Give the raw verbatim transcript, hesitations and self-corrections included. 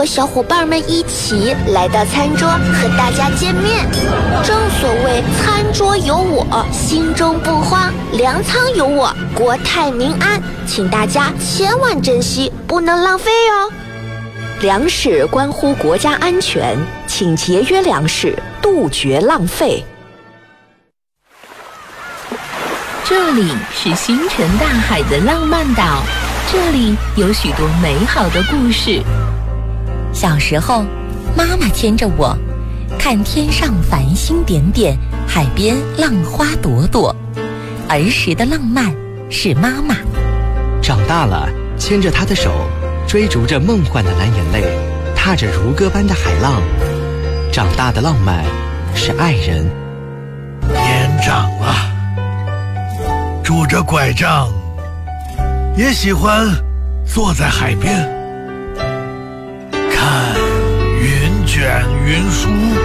和小伙伴们一起来到餐桌和大家见面。正所谓餐桌有我，心中不慌；粮仓有我，国泰民安。请大家千万珍惜，不能浪费哦。 粮食关乎国家安全，请节约粮食，杜绝浪费。 这里是星辰大海的浪漫岛，这里有许多美好的故事。 小时候，妈妈牵着我，看天上繁星点点，海边浪花朵朵。儿时的浪漫是妈妈。 长大了，牵着她的手，追逐着梦幻的蓝眼泪，踏着如歌般的海浪。长大的浪漫是爱人。 年长了，拄着拐杖，也喜欢坐在海边，看云卷云舒，